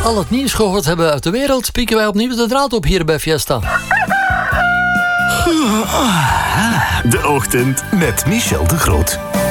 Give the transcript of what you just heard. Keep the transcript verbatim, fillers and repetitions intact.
al het nieuws gehoord hebben uit de wereld, pieken wij opnieuw de draad op hier bij Fiesta. De Ochtend met Michel de Groot.